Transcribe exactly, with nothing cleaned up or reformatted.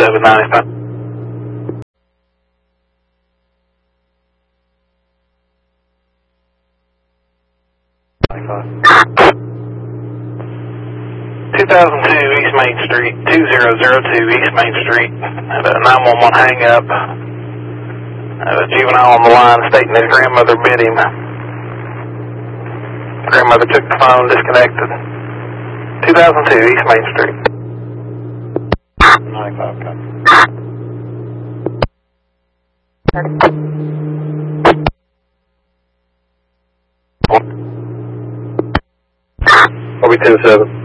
seven ninety-five. two thousand two East Main Street, two zero zero two East Main Street, at a nine one one hang up. A juvenile on the line stating his grandmother bit him. Grandmother took the phone, disconnected. two thousand two East Main Street. ninety-five, copy. I'll be ten seven.